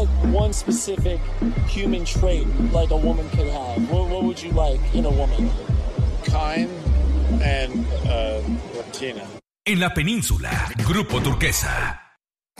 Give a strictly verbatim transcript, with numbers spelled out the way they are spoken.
like one specific human trait like a woman could have? What, what would you like in a woman? Kind and uh, Latina. En la península, Grupo Turquesa.